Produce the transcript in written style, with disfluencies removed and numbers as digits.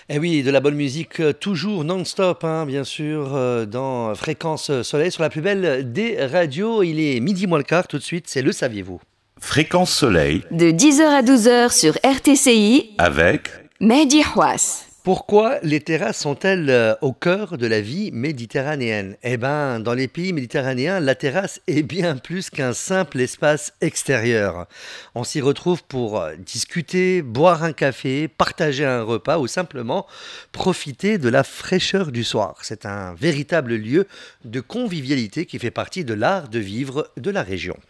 Et oui, de la bonne musique toujours non-stop, hein, bien sûr, dans Fréquence Soleil sur la plus belle des radios. Il est midi moins le quart, tout de suite, c'est le saviez-vous. Fréquence Soleil De 10 heures à 12 heures sur RTCI, avec Mehdi Houas. Pourquoi les terrasses sont-elles au cœur de la vie méditerranéenne? Eh bien, dans les pays méditerranéens, la terrasse est bien plus qu'un simple espace extérieur. On s'y retrouve pour discuter, boire un café, partager un repas ou simplement profiter de la fraîcheur du soir. C'est un véritable lieu de convivialité qui fait partie de l'art de vivre de la région.